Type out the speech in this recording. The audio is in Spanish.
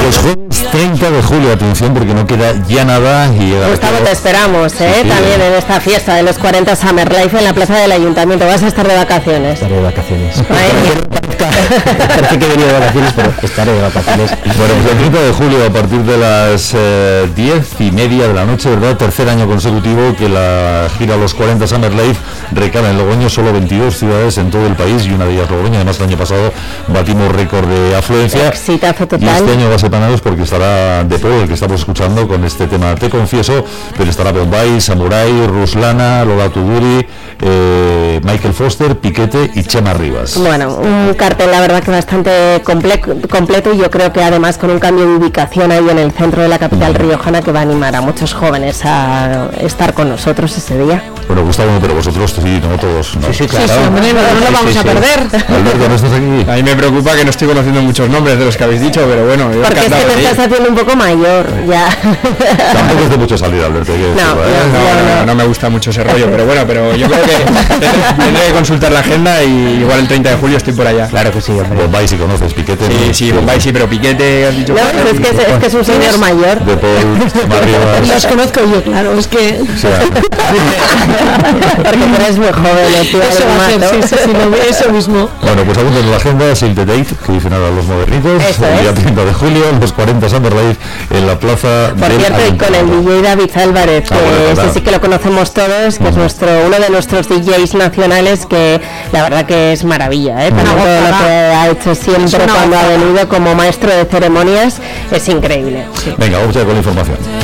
Pues jueves 30 de julio, atención, porque no queda ya nada y llega. Gustavo, te esperamos, Sí. también en esta fiesta de los 40 Summer Life en la plaza del Ayuntamiento. ¿Vas a estar de vacaciones? Estaré de vacaciones. Parece que he venido de vacaciones, pero estaré de vacaciones. Bueno, pues el 30 de julio, a partir de las 10:30 de la noche, ¿verdad? Tercer año consecutivo que la gira Los 40 Summer Life recala en Logroño, solo 22 ciudades en todo el país y una de ellas Logroño. Además, el año pasado batimos récord de afluencia. Exitazo total. Y este año va a ser panados porque estará de Paul, el que estamos escuchando con este tema Te Confieso, pero estará Bombay, Samurai, Ruslana, Lola Tuguri, Michael Foster, Piquete y Chema Rivas. Bueno, un cartel la verdad que bastante completo, y yo creo que además con un cambio de ubicación ahí en el centro de la capital riojana que va a animar a muchos jóvenes a estar con nosotros ese día. Bueno, Gustavo, pero vosotros sí, no todos, ¿no? Sí, claro. Sí, hombre, no lo vamos a perder. Alberto, ¿no estás aquí? A mí me preocupa que no estoy conociendo muchos nombres de los que habéis dicho, pero bueno, yo Porque es que encantado te de ir. estás haciendo un poco mayor, ya. Tampoco es de mucho salir, Alberto, hay que decirlo, No me gusta mucho ese rollo, pero bueno, pero yo creo que tendré que consultar la agenda y igual el 30 de julio estoy por allá. Claro que sí, hombre. Bombay, si conoces, Piquete. Sí, ¿no? sí, Bombay sí, pero Piquete has dicho. No, pero es que es un señor mayor. De Paul, Chema Rivas. Los conozco yo, claro, es que O sea, Porque tú eres muy joven, tío, eso va a ser, eso mismo. bueno, pues apunten en la agenda, Save the Date, que dicen ahora los modernitos, Eso el día es. 30 de julio, los 40 Summer Life en la plaza Por del cierto, y con el Ayuntamiento. DJ David Álvarez, que bueno, ese claro. sí que lo conocemos todos, que es uno de nuestros DJs nacionales, que la verdad que es maravilla, para todo lo que ha hecho siempre cuando ha venido como maestro de ceremonias, es increíble. Venga, vamos ya con la información.